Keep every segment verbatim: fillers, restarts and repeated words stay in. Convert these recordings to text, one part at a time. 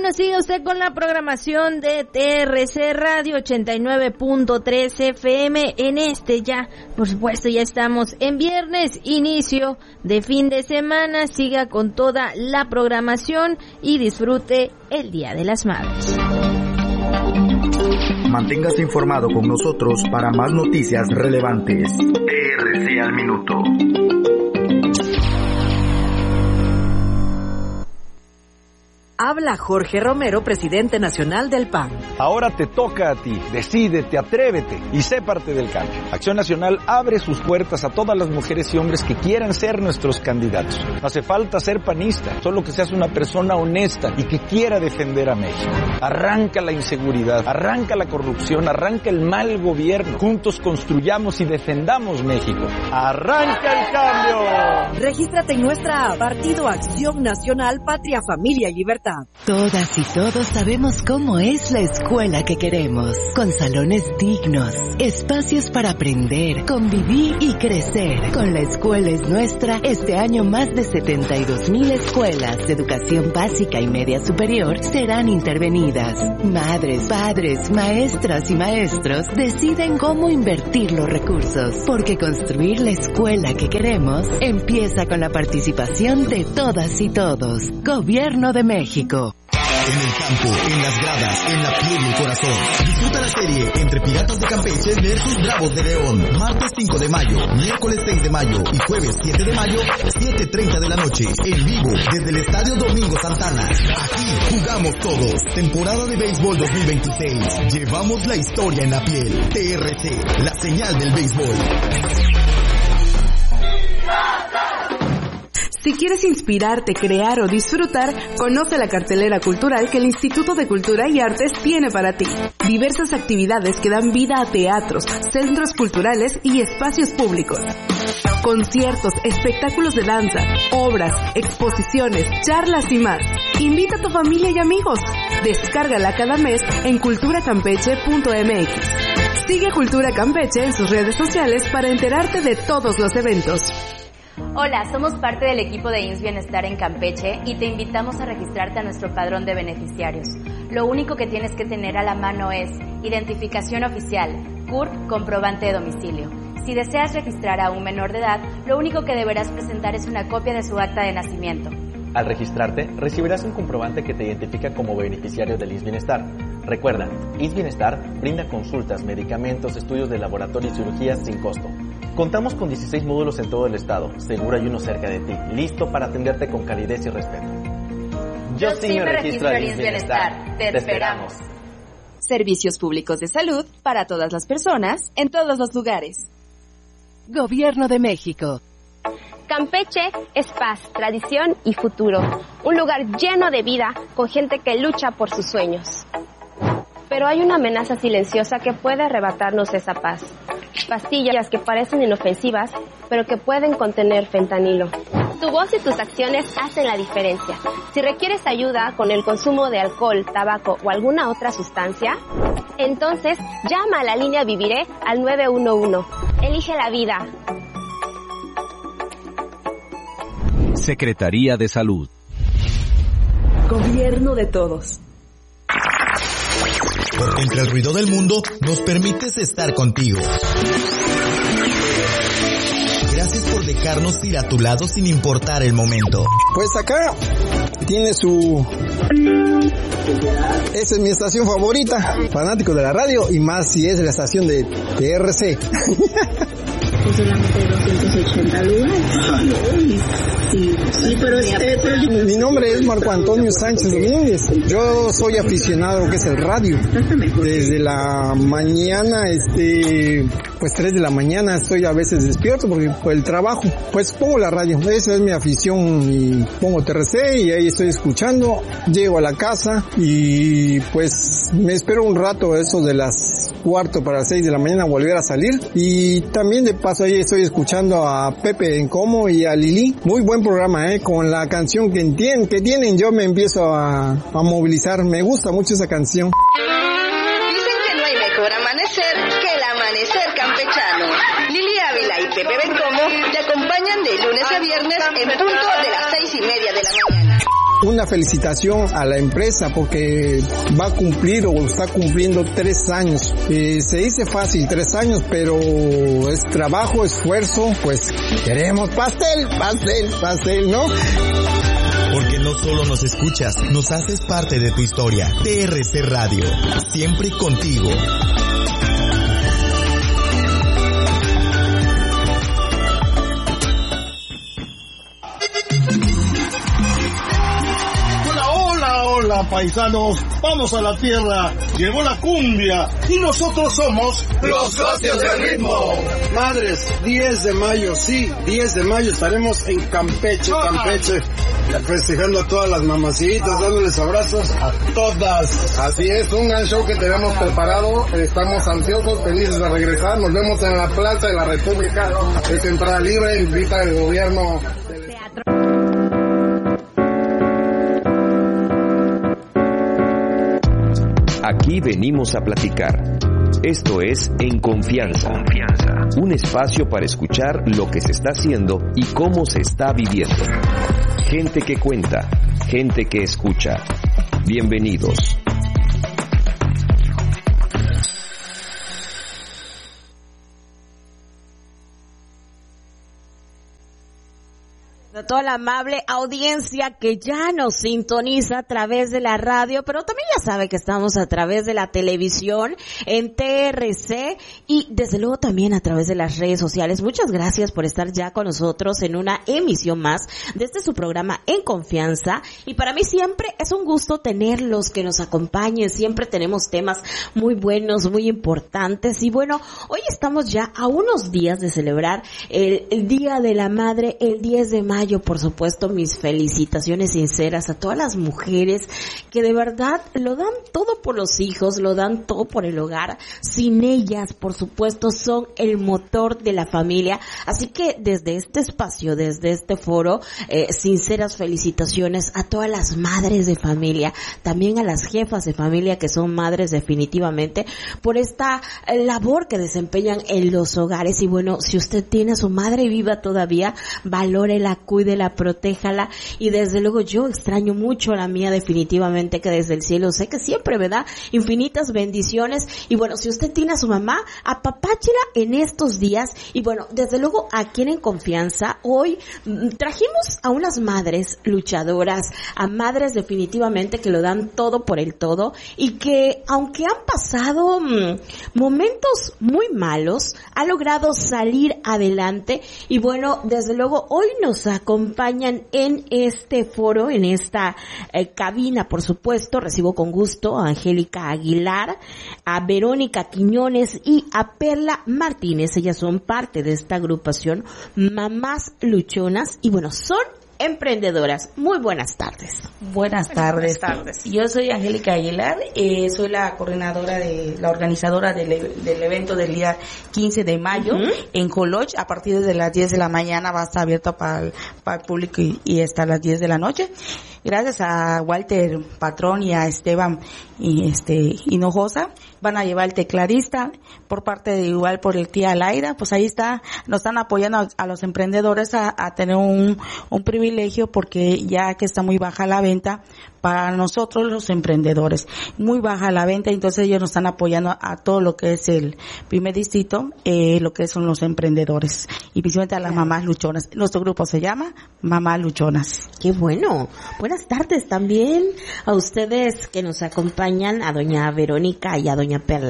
bueno, sigue usted con la programación de T R C Radio ochenta y nueve punto tres F M. En este ya, por supuesto, ya estamos en viernes, inicio de fin de semana. Siga con toda la programación y disfrute el Día de las Madres. Manténgase informado con nosotros para más noticias relevantes. T R C al minuto. Habla Jorge Romero, presidente nacional del P A N. Ahora te toca a ti. Decídete, atrévete y sé parte del cambio. Acción Nacional abre sus puertas a todas las mujeres y hombres que quieran ser nuestros candidatos. No hace falta ser panista, solo que seas una persona honesta y que quiera defender a México. Arranca la inseguridad, arranca la corrupción, arranca el mal gobierno. Juntos construyamos y defendamos México. ¡Arranca el cambio! Regístrate en nuestra app, Partido Acción Nacional, Patria, Familia y Libertad. Todas y todos sabemos cómo es la escuela que queremos, con salones dignos, espacios para aprender, convivir y crecer. Con La Escuela es Nuestra, este año más de setenta y dos mil escuelas de educación básica y media superior serán intervenidas. Madres, padres, maestras y maestros deciden cómo invertir los recursos, porque construir la escuela que queremos empieza con la participación de todas y todos. Gobierno de México. En el campo, en las gradas, en la piel y el corazón. Disfruta la serie entre Piratas de Campeche versus Bravos de León. Martes cinco de mayo, miércoles seis de mayo y jueves siete de mayo, siete treinta de la noche. En vivo, desde el Estadio Domingo Santana. Aquí jugamos todos. Temporada de Béisbol dos mil veintiséis. Llevamos la historia en la piel. T R C, la señal del béisbol. Si quieres inspirarte, crear o disfrutar, conoce la cartelera cultural que el Instituto de Cultura y Artes tiene para ti. Diversas actividades que dan vida a teatros, centros culturales y espacios públicos. Conciertos, espectáculos de danza, obras, exposiciones, charlas y más. Invita a tu familia y amigos. Descárgala cada mes en cultura campeche punto m x. Sigue Cultura Campeche en sus redes sociales para enterarte de todos los eventos. Hola, somos parte del equipo de I M S S Bienestar en Campeche y te invitamos a registrarte a nuestro padrón de beneficiarios. Lo único que tienes que tener a la mano es identificación oficial, C U R P, comprobante de domicilio. Si deseas registrar a un menor de edad, lo único que deberás presentar es una copia de su acta de nacimiento. Al registrarte, recibirás un comprobante que te identifica como beneficiario del I M S S Bienestar. Recuerda, I M S S Bienestar brinda consultas, medicamentos, estudios de laboratorio y cirugías sin costo. Contamos con dieciséis módulos en todo el estado, seguro hay uno cerca de ti, listo para atenderte con calidez y respeto. Yo, Yo sí me registro al I M S S Bienestar. Te, Te esperamos. Servicios públicos de salud para todas las personas, en todos los lugares. Gobierno de México. Campeche es paz, tradición y futuro. Un lugar lleno de vida con gente que lucha por sus sueños. Pero hay una amenaza silenciosa que puede arrebatarnos esa paz. Pastillas que parecen inofensivas, pero que pueden contener fentanilo. Tu voz y tus acciones hacen la diferencia. Si requieres ayuda con el consumo de alcohol, tabaco o alguna otra sustancia, entonces llama a la línea Viviré al nueve uno uno. Elige la vida. Secretaría de Salud. Gobierno de todos. Porque entre el ruido del mundo nos permites estar contigo. Gracias por dejarnos ir a tu lado sin importar el momento. Pues acá tiene su... Esa es mi estación favorita. Fanático de la radio y más si es la estación de T R C. Pues solamente doscientos ochenta lugares. Sí, sí, pero, este, pero yo... Mi nombre es Marco Antonio Sánchez Domínguez. Yo soy aficionado a lo que es el radio. Desde la mañana, este, pues tres de la mañana estoy a veces despierto porque por el trabajo. Pues pongo la radio, esa es mi afición y pongo T R C y ahí estoy escuchando. Llego a la casa y pues me espero un rato, eso de las cuarto para las seis de la mañana volver a salir. Y también de paso ahí estoy escuchando a Pepe en Como y a Lili. Muy buen programa, eh, con la canción que tienen, que tienen yo me empiezo a, a movilizar. Me gusta mucho esa canción. Dicen que no hay mejor amanecer que el amanecer campechano. Lili Ávila y Pepe Bencomo te acompañan de lunes a viernes en punto de las seis y media de la mañana. Una felicitación a la empresa porque va a cumplir o está cumpliendo tres años. Eh, se dice fácil, tres años, pero es trabajo, esfuerzo, pues queremos pastel, pastel, pastel, ¿no? Porque no solo nos escuchas, nos haces parte de tu historia. T R C Radio, siempre contigo. Hola paisanos, vamos a la tierra, llegó la cumbia y nosotros somos los socios del ritmo. Madres, diez de mayo, sí, diez de mayo estaremos en Campeche, Campeche, festejando a todas las mamacitas, dándoles abrazos a todas. Así es, un gran show que tenemos preparado, estamos ansiosos, felices de regresar, nos vemos en la Plaza de la República, es entrada libre, invita el gobierno. Aquí venimos a platicar. Esto es En Confianza. Confianza. Un espacio para escuchar lo que se está haciendo y cómo se está viviendo. Gente que cuenta, gente que escucha. Bienvenidos. A toda la amable audiencia que ya nos sintoniza a través de la radio, pero también ya sabe que estamos a través de la televisión, en T R C y desde luego también a través de las redes sociales. Muchas gracias por estar ya con nosotros en una emisión más de este su programa En Confianza, y para mí siempre es un gusto tenerlos, que nos acompañen. Siempre tenemos temas muy buenos, muy importantes, y bueno, hoy estamos ya a unos días de celebrar el, el Día de la Madre, el diez de mayo. Por supuesto, mis felicitaciones sinceras a todas las mujeres que de verdad lo dan todo por los hijos, lo dan todo por el hogar. Sin ellas, por supuesto, son el motor de la familia. Así que desde este espacio, desde este foro, eh, sinceras felicitaciones a todas las madres de familia, también a las jefas de familia que son madres definitivamente, por esta labor que desempeñan en los hogares. Y bueno, si usted tiene a su madre viva todavía, valórela, cuídela, protéjala, y desde luego yo extraño mucho a la mía definitivamente, que desde el cielo sé que siempre me da infinitas bendiciones. Y bueno, si usted tiene a su mamá, apapáchela en estos días. Y bueno, desde luego aquí en Confianza hoy trajimos a unas madres luchadoras, a madres definitivamente que lo dan todo por el todo, y que aunque han pasado mmm, momentos muy malos, ha logrado salir adelante. Y bueno, desde luego hoy nos acompañan en este foro, en esta eh, cabina, por supuesto. Recibo con gusto a Angélica Aguilar, a Verónica Quiñones y a Perla Martínez. Ellas son parte de esta agrupación Mamás Luchonas y bueno, son emprendedoras. Muy buenas tardes. Buenas tardes. Buenas tardes. Yo soy Angélica Aguilar, eh, soy la coordinadora de la organizadora del, del evento del día quince de mayo uh-huh. en Coloch. A partir de las diez de la mañana va a estar abierto para el, para el público y, y hasta las diez de la noche. Gracias a Walter Patrón y a Esteban y este Hinojosa van a llevar el tecladista por parte de igual por el tía Laida. Pues ahí está, nos están apoyando a, a los emprendedores a, a tener un, un privilegio, porque ya que está muy baja la venta para nosotros los emprendedores, muy baja la venta, entonces ellos nos están apoyando a, a todo lo que es el primer distrito, eh, lo que son los emprendedores y principalmente a las mamás luchonas. Nuestro grupo se llama Mamás Luchonas. Qué bueno. Buenas tardes también a ustedes que nos acompañan, a doña Verónica y a doña Perla.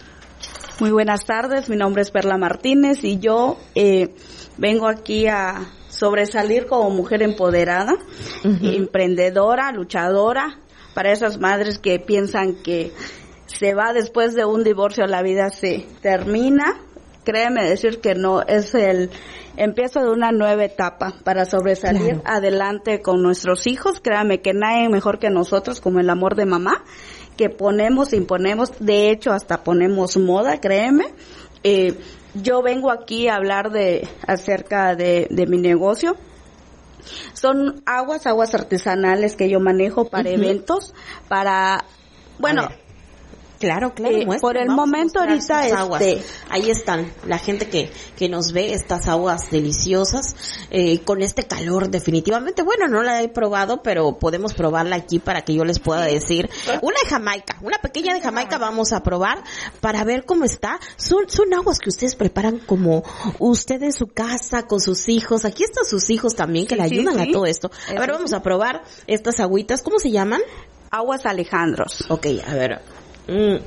Muy buenas tardes, mi nombre es Perla Martínez y yo eh, vengo aquí a sobresalir como mujer empoderada, uh-huh. emprendedora, luchadora, para esas madres que piensan que se va después de un divorcio, la vida se termina. Créeme decir que no, es el empiezo de una nueva etapa para sobresalir claro. adelante con nuestros hijos. Créame que nadie mejor que nosotros, como el amor de mamá, que ponemos, imponemos, de hecho hasta ponemos moda, créeme. Eh, yo vengo aquí a hablar de acerca de, de mi negocio. Son aguas, aguas artesanales que yo manejo para uh-huh. eventos, para, bueno, Claro, claro, eh, por el momento ahorita este ahí están la gente que que nos ve estas aguas deliciosas eh, con este calor definitivamente. Bueno, no la he probado, pero podemos probarla aquí para que yo les pueda decir. Una de Jamaica, una pequeña de Jamaica vamos a probar para ver cómo está. Son son aguas que ustedes preparan como usted en su casa con sus hijos. Aquí están sus hijos también que le ayudan sí, sí. a todo esto. A ver, vamos a probar estas agüitas. ¿Cómo se llaman? Aguas Alejandros. Okay, a ver. Mm.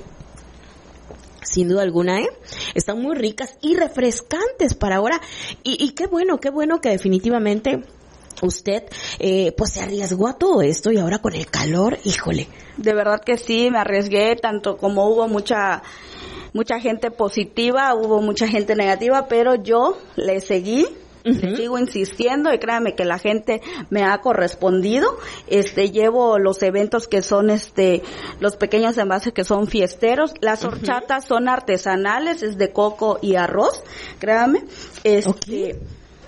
Sin duda alguna, ¿eh? Están muy ricas y refrescantes para ahora. Y, y qué bueno, qué bueno que definitivamente usted, eh, pues se arriesgó a todo esto y ahora con el calor, híjole. De verdad que sí, me arriesgué tanto como hubo mucha, mucha gente positiva, hubo mucha gente negativa, pero yo le seguí. Uh-huh. Sigo insistiendo y créanme que la gente me ha correspondido. Este, llevo los eventos que son este, los pequeños envases que son fiesteros. Las horchatas uh-huh. son artesanales, es de coco y arroz, créanme. Este, okay.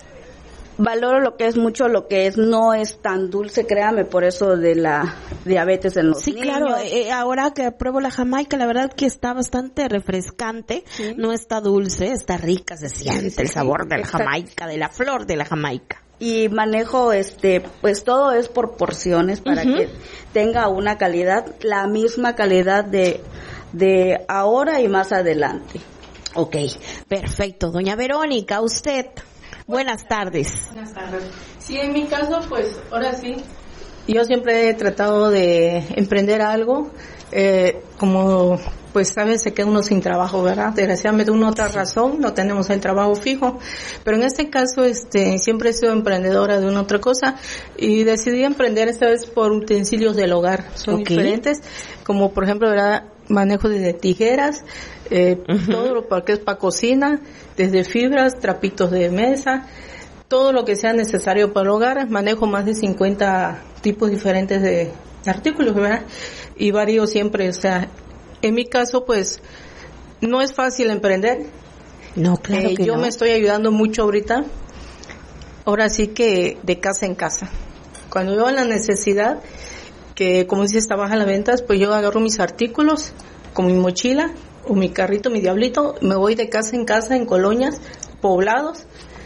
Valoro lo que es mucho, lo que es no es tan dulce, créame, por eso de la diabetes en los sí, niños. Sí, claro, eh, ahora que pruebo la Jamaica, la verdad que está bastante refrescante, sí. no está dulce, está rica, se siente sí, sí, el sabor sí, de la exacto. Jamaica, de la flor de la Jamaica. Y manejo, este, pues todo es por porciones para uh-huh. que tenga una calidad, la misma calidad de, de ahora y más adelante. Ok, perfecto. Doña Verónica, usted... Buenas tardes. Buenas tardes. Sí, en mi caso, pues, ahora sí, yo siempre he tratado de emprender algo, eh, como, pues, sabes, se queda uno sin trabajo, ¿verdad? Desgraciadamente, una otra razón, no tenemos el trabajo fijo, pero en este caso, este, siempre he sido emprendedora de una otra cosa, y decidí emprender esta vez por utensilios del hogar, son okay. diferentes, como, por ejemplo, ¿verdad?, manejo desde tijeras, eh, uh-huh. todo lo que es para cocina, desde fibras, trapitos de mesa, todo lo que sea necesario para el hogar. Manejo más de cincuenta tipos diferentes de artículos, ¿verdad? Y varío siempre, o sea, en mi caso, pues, no es fácil emprender. No, claro eh, que yo no. me estoy ayudando mucho ahorita, ahora sí que de casa en casa. Cuando veo la necesidad, que como dice está baja las ventas, pues yo agarro mis artículos con mi mochila o mi carrito, mi diablito, me voy de casa en casa en colonias, poblados,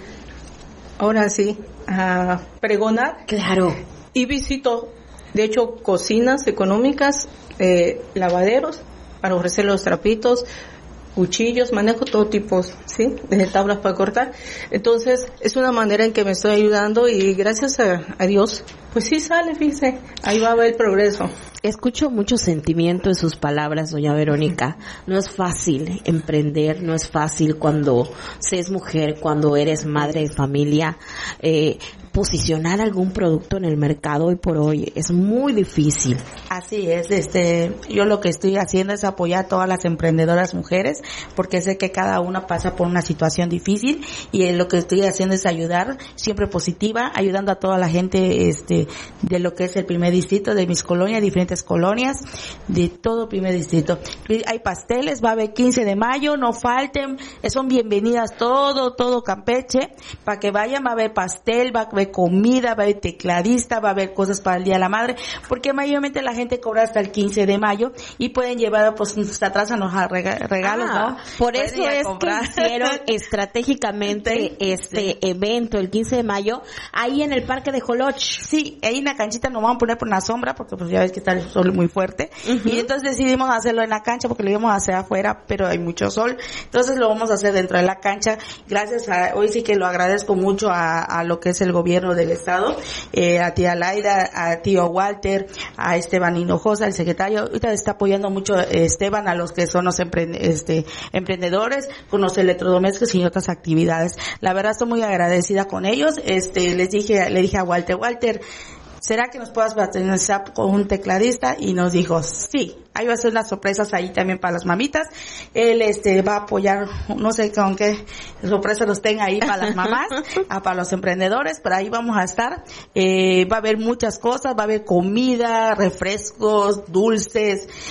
ahora sí, a pregonar. Claro. Y visito, de hecho, cocinas económicas, eh, lavaderos, para ofrecer los trapitos, cuchillos, manejo todo tipo, ¿sí? Desde tablas para cortar. Entonces, es una manera en que me estoy ayudando y gracias a, a Dios, pues sí sale, fíjese, ahí va a haber progreso. Escucho mucho sentimiento en sus palabras, doña Verónica. No es fácil emprender, no es fácil cuando se es mujer, cuando eres madre de familia, eh, posicionar algún producto en el mercado hoy por hoy es muy difícil. Así es, este, yo lo que estoy haciendo es apoyar a todas las emprendedoras mujeres, porque sé que cada una pasa por una situación difícil y lo que estoy haciendo es ayudar, siempre positiva, ayudando a toda la gente, este, de lo que es el primer distrito, de mis colonias, diferentes colonias, de todo primer distrito. Hay pasteles, va a haber quince de mayo, no falten, son bienvenidas todo, todo Campeche, para que vayan, va a haber pastel, va a haber comida, va a haber tecladista, va a haber cosas para el Día de la Madre, porque mayormente la gente cobra hasta el quince de mayo y pueden llevar, pues, hasta atrás a los regalos, ah, ¿no? Por eso es que hicieron estratégicamente este sí. evento el quince de mayo ahí en el Parque de Joloch. Sí, ahí en la canchita nos vamos a poner por una sombra, porque pues ya ves que está el sol muy fuerte, uh-huh. y entonces decidimos hacerlo en la cancha porque lo íbamos a hacer afuera, pero hay mucho sol, entonces lo vamos a hacer dentro de la cancha. Gracias a, hoy sí que lo agradezco mucho a, a lo que es el gobierno del estado, eh, a tía Laida, a tío Walter, a Esteban Hinojosa, el secretario. Ahorita está apoyando mucho eh, Esteban a los que son los emprend- este, emprendedores con los electrodomésticos y otras actividades. La verdad estoy muy agradecida con ellos. Este, les dije, le dije a Walter, Walter, ¿será que nos puedas patrocinar con un tecladista? Y nos dijo, sí, ahí va a ser unas sorpresas ahí también para las mamitas. Él este va a apoyar, no sé con qué sorpresas los tenga ahí para las mamás, a, para los emprendedores, pero ahí vamos a estar. Eh, va a haber muchas cosas, va a haber comida, refrescos, dulces,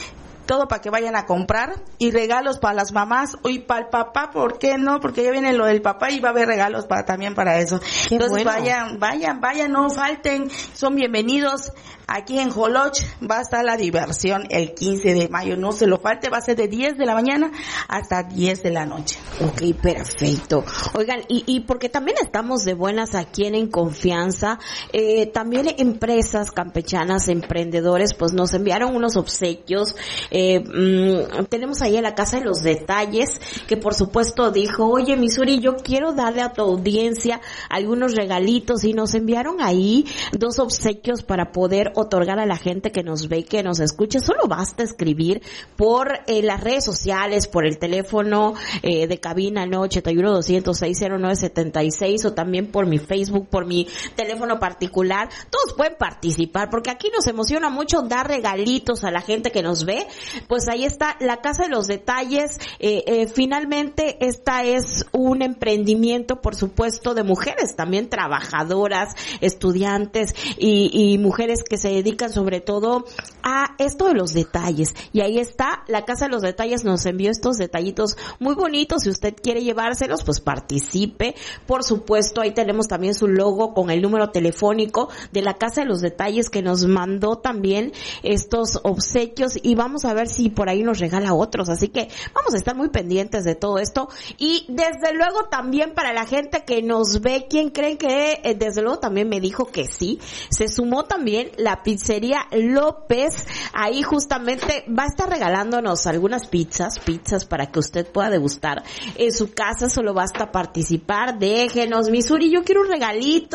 todo para que vayan a comprar, y regalos para las mamás y para el papá, ¿por qué no? Porque ya viene lo del papá y va a haber regalos para también para eso. Qué Entonces bueno. vayan, vayan, vayan, no falten, son bienvenidos. Aquí en Joloch va a estar la diversión el quince de mayo, no se lo falte, va a ser de diez de la mañana hasta diez de la noche. Ok, perfecto. Oigan, y, y porque también estamos de buenas aquí en En Confianza, eh, también empresas campechanas, emprendedores, pues nos enviaron unos obsequios. Eh, mmm, tenemos ahí en la Casa de los Detalles, que por supuesto dijo, oye, Missouri, yo quiero darle a tu audiencia algunos regalitos, y nos enviaron ahí dos obsequios para poder otorgar a la gente que nos ve y que nos escuche. Solo basta escribir por eh, las redes sociales, por el teléfono eh, de cabina no ochenta y uno, doscientos seis, cero nueve setenta y seis, o también por mi Facebook, por mi teléfono particular. Todos pueden participar, porque aquí nos emociona mucho dar regalitos a la gente que nos ve. Pues ahí está la Casa de los Detalles. Eh, eh, finalmente esta es un emprendimiento, por supuesto, de mujeres también trabajadoras, estudiantes y, y mujeres que se dedican sobre todo a esto de los detalles. Y ahí está, la Casa de los Detalles nos envió estos detallitos muy bonitos. Si usted quiere llevárselos, pues participe. Por supuesto, ahí tenemos también su logo con el número telefónico de la Casa de los Detalles, que nos mandó también estos obsequios, y vamos a ver si por ahí nos regala otros. Así que vamos a estar muy pendientes de todo esto. Y desde luego también para la gente que nos ve, ¿quién creen que? Eh, desde luego también me dijo que sí. Se sumó también la pizzería López. Ahí justamente va a estar regalándonos algunas pizzas, pizzas para que usted pueda degustar en su casa. Solo basta participar. Déjenos, Missouri, yo quiero un regalito.